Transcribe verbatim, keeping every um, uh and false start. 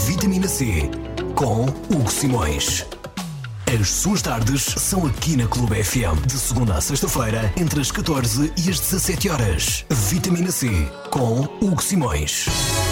Vitamina C com Hugo Simões. As suas tardes são aqui na Clube F M, de segunda a sexta-feira, entre as catorze e as dezassete horas. Vitamina C com Hugo Simões.